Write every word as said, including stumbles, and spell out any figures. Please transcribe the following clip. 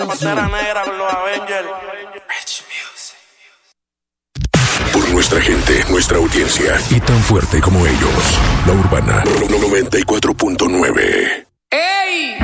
Pantera Negra con los Avengers. Por nuestra gente, nuestra audiencia y tan fuerte como ellos. La Urbana noventa y cuatro punto nueve. ¡Ey!